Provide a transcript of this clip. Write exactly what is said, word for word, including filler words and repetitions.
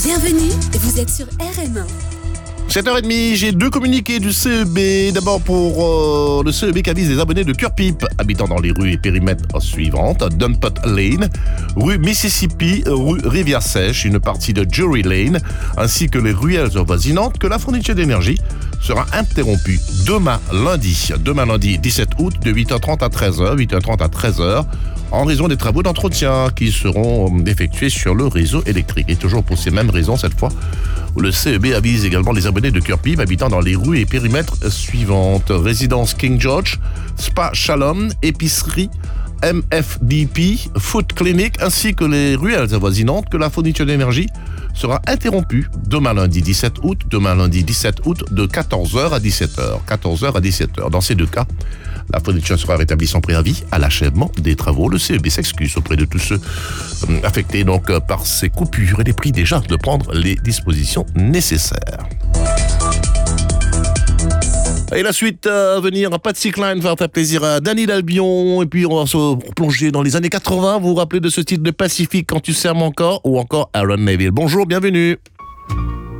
Bienvenue, vous êtes sur R M un. sept heures trente, j'ai deux communiqués du C E B. D'abord pour euh, le C E B qui avise les abonnés de Cure Pipe habitant dans les rues et périmètres suivantes: Dunpot Lane, rue Mississippi, rue Rivière-Sèche, une partie de Jury Lane, ainsi que les ruelles avoisinantes, que la fourniture d'énergie sera interrompue demain lundi. Demain lundi dix-sept août de huit heures trente à treize heures, huit heures trente à treize heures, en raison des travaux d'entretien qui seront effectués sur le réseau électrique. Et toujours pour ces mêmes raisons cette fois, le C E B avise également les abonnés de Cure Pipe habitant dans les rues et périmètres suivantes: résidence King George, Spa Shalom, épicerie, M F D P, Food Clinic, ainsi que les ruelles avoisinantes, que la fourniture d'énergie sera interrompue demain lundi dix-sept août, demain lundi dix-sept août de quatorze heures à dix-sept heures. quatorze heures à dix-sept heures. Dans ces deux cas, la fourniture sera rétablie sans préavis à l'achèvement des travaux. Le C E B s'excuse auprès de tous ceux affectés donc par ces coupures et les prie déjà de prendre les dispositions nécessaires. Et la suite à venir, Patsy Cline va faire plaisir à Danny Dalbion. Et puis on va se plonger dans les années quatre-vingts. Vous vous rappelez de ce titre de Pacifique, Quand tu serres mon corps, ou encore Aaron Neville. Bonjour, bienvenue.